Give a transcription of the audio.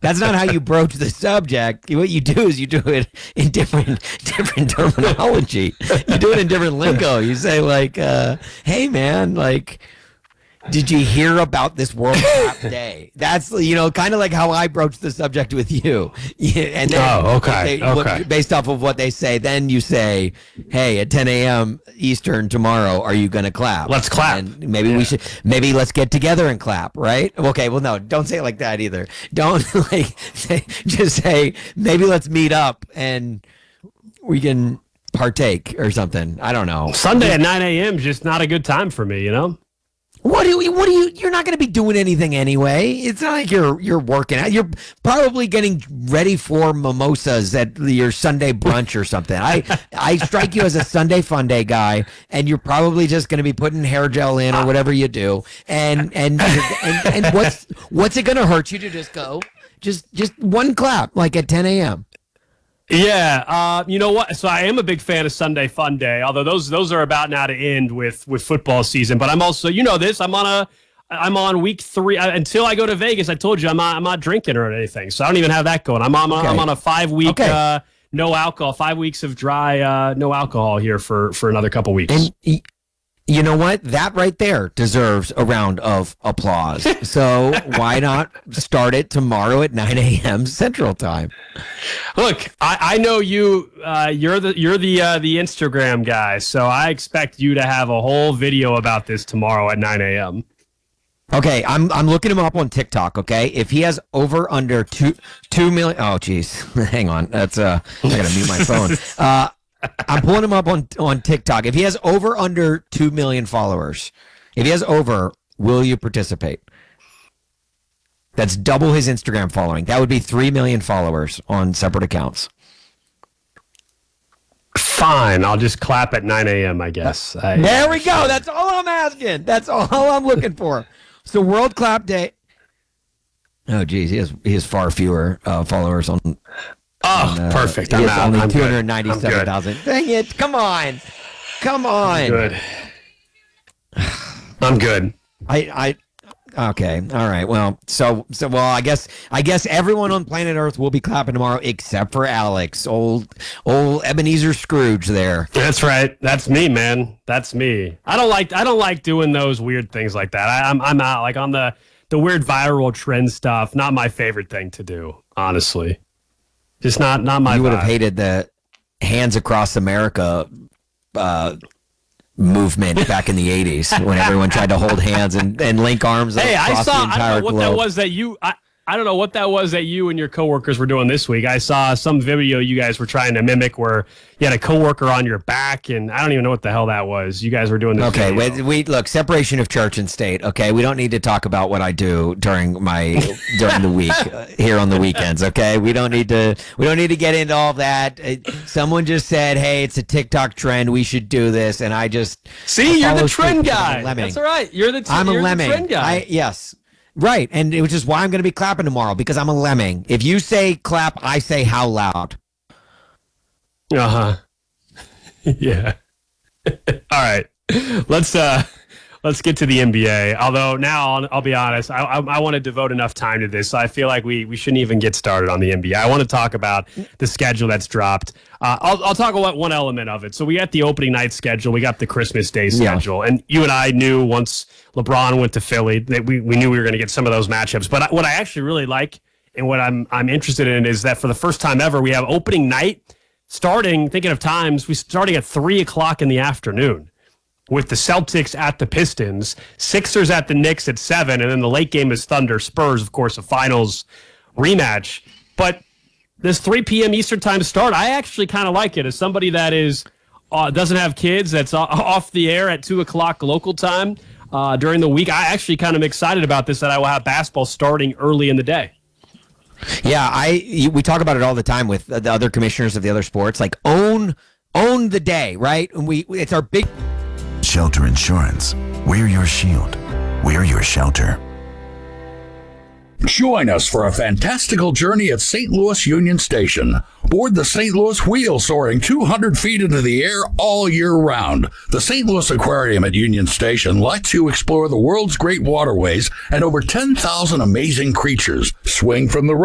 That's not how you broach the subject. What you do is you do it in different terminology. You do it in different lingo. You say like, "Hey, man, like." Did you hear about this World Clap Day? That's, kind of like how I broach the subject with you. And then based off of what they say, then you say, hey, at 10 a.m. Eastern tomorrow, are you going to clap? Let's clap. And maybe let's get together and clap, right? Okay, well, no, don't say it like that either. Don't just say, maybe let's meet up and we can partake or something. I don't know. Sunday at 9 a.m. is just not a good time for me, What do you, you're not going to be doing anything anyway. It's not like you're working out. You're probably getting ready for mimosas at your Sunday brunch or something. I strike you as a Sunday fun day guy, and you're probably just going to be putting hair gel in or whatever you do. And what's it going to hurt you to just go, just one clap, like at 10 a.m.? Yeah, you know what? So I am a big fan of Sunday Fun Day, although those are about now to end with football season. But I'm also, this, I'm on week 3 until I go to Vegas. I told you I'm not drinking or anything, so I don't even have that going. I'm on a 5-week no alcohol, 5 weeks of dry no alcohol here for another couple weeks. And you know what? That right there deserves a round of applause. So why not start it tomorrow at 9 a.m. Central Time? Look, I know you. You're the Instagram guy, so I expect you to have a whole video about this tomorrow at 9 a.m. Okay, I'm looking him up on TikTok. Okay, if he has over under 2 million. Oh, geez, hang on. That's I gotta mute my phone. I'm pulling him up on TikTok. If he has over under 2 million followers, if he has over, will you participate? That's double his Instagram following. That would be 3 million followers on separate accounts. Fine. I'll just clap at 9 a.m., I guess. There we go. That's all I'm asking. That's all I'm looking for. So World Clap Day. Oh, geez. He has far fewer followers on. Oh, perfect. He has only 297,000. Dang it. Come on. I'm good. I'm good. Okay. All right. Well, I guess everyone on planet Earth will be clapping tomorrow except for Alex, old Ebenezer Scrooge there. That's right. That's me, man. That's me. I don't like doing those weird things like that. I'm out like on the weird viral trend stuff. Not my favorite thing to do, honestly. Just not my. You would have hated the Hands Across America movement back in the 80s when everyone tried to hold hands and link arms across the entire globe. I don't know what that was that you and your coworkers were doing this week. I saw some video you guys were trying to mimic where you had a coworker on your back, and I don't even know what the hell that was. You guys were doing this. Okay, we look, separation of church and state. Okay, we don't need to talk about what I do during the week here on the weekends. Okay, we don't need to get into all that. Someone just said, "Hey, it's a TikTok trend. We should do this," and I just you're the trend guy. That's all right. I'm a lemming. Trend guy. Yes. Right, and which is why I'm going to be clapping tomorrow, because I'm a lemming. If you say clap, I say how loud. Uh-huh. Yeah. All right. Let's get to the NBA. Although now, I'll be honest, I want to devote enough time to this, so I feel like we shouldn't even get started on the NBA. I want to talk about the schedule that's dropped. I'll talk about one element of it. So we got the opening night schedule. We got the Christmas Day schedule. Yeah. And you and I knew once LeBron went to Philly that we knew we were going to get some of those matchups. But what I actually really like and what I'm interested in is that for the first time ever, we have opening night starting at 3 o'clock in the afternoon with the Celtics at the Pistons, Sixers at the Knicks at 7, and then the late game is Thunder Spurs, of course, a finals rematch. But this 3 p.m. Eastern time start, I actually kind of like it. As somebody that doesn't have kids, that's off the air at 2 o'clock local time during the week, I actually kind of excited about this, that I will have basketball starting early in the day. Yeah, we talk about it all the time with the other commissioners of the other sports, like own the day, right? And it's our big Shelter Insurance. We're your shield. We're your shelter. Join us for a fantastical journey at St. Louis Union Station. Board the St. Louis Wheel, soaring 200 feet into the air all year round. The St. Louis Aquarium at Union Station lets you explore the world's great waterways and over 10,000 amazing creatures. Swing from the